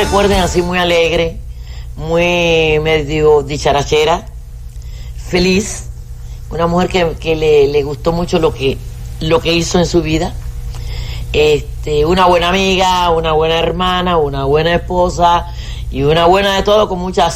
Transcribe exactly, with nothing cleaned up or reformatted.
recuerden así muy alegre, muy medio dicharachera, feliz, una mujer que, que le, le gustó mucho lo que, lo que hizo en su vida, este, una buena amiga, una buena hermana, una buena esposa y una buena de todo con muchas